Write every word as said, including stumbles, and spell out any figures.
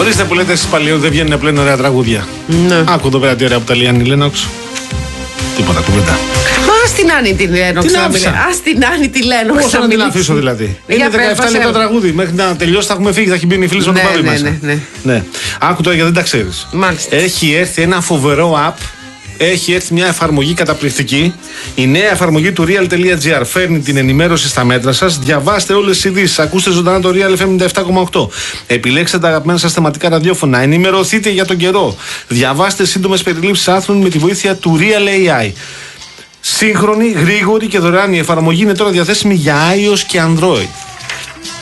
Ορίστε που λέτε εσείς παλιό, δεν βγαίνουν πλέον ωραία τραγούδια. Ναι. Άκου εδώ πέρα τι ωραία που τα λέει η Άννη Λένοξ. Τίποτα κουβέντα. Μα την Άννη τη Λένοξ. Την άφησα. Α την Άννη τη Λένοξ. Πώς να την αφήσω δηλαδή. Για Είναι πες, δεκαεπτά μας λεπτά έβαλε. τραγούδι. Μέχρι να τελειώσει θα έχουμε φύγει. Θα έχει μπει η φίλη μου Ναι, να το πάρει ναι, μέσα. ναι, ναι. Ναι. Άκου τώρα γιατί δεν τα ξέρεις. Μάλιστα. Έχει έρθει ένα φοβερό app. Έχει έρθει μια εφαρμογή καταπληκτική. Η νέα εφαρμογή του real.gr φέρνει την ενημέρωση στα μέτρα σας. Διαβάστε όλες τις ειδήσεις. Ακούστε ζωντανά το Real εφ εμ ενενήντα επτά κόμμα οκτώ. Επιλέξτε τα αγαπημένα σας θεματικά ραδιόφωνα. Ενημερωθείτε για τον καιρό. Διαβάστε σύντομες περιλήψεις άρθρων με τη βοήθεια του Real έι άι. Σύγχρονη, γρήγορη και δωρεάν η εφαρμογή είναι τώρα διαθέσιμη για iOS και Android.